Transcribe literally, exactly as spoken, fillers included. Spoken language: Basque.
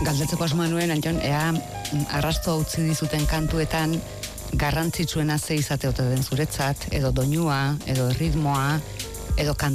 galdetzeko asmoa nuen, Anton, ea arrasto utzi dizuten kantuetan garrantzitsuena ze izate ote den zuretzat, edo doinua, edo ritmoa, edo